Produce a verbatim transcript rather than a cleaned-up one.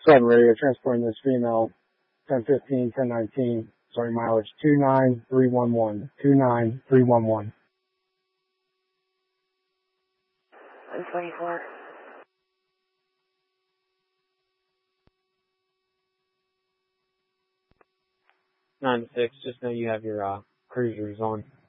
Seven radio, transporting this female, ten fifteen, ten nineteen, sorry, mileage two nine three one one, two nine three one one. one twenty-four. nine six, just know you have your uh, cruisers on.